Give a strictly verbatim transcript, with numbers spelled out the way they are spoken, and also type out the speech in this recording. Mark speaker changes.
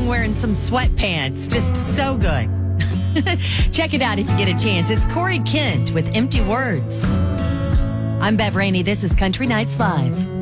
Speaker 1: wearing some sweatpants. Just so good. Check it out if you get a chance. It's Corey Kent with Empty Words. I'm Bev Rainey. This is Country Nights Live.